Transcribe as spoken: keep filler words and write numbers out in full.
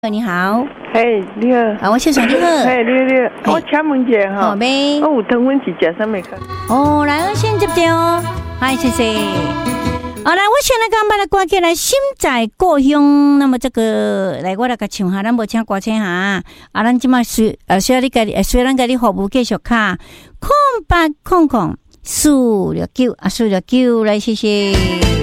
你好， 嘿，你好， 啊，我先生你好， 嘿，你好，你好，我请问一下哈， 好呗， 我有糖粉是食什么个？ 哦，来，我先接电哦，嗨，谢谢。好，来，我先来刚把它挂起来，心在故乡。那么这个，来，我来个唱下，咱无请歌请下，啊，咱即马需呃需要你家己，虽然家己服务继续卡，空八空空四六九啊，四六九来，谢谢。